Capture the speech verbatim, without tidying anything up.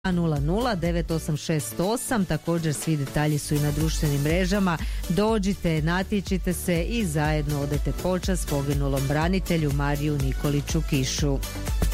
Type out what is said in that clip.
nula nula devet osam šest osam. Također svi detalji su i na društvenim mrežama. Dođite, natječite se i zajedno odete počast poginulom branitelju Mariju Nikoliću Kišu.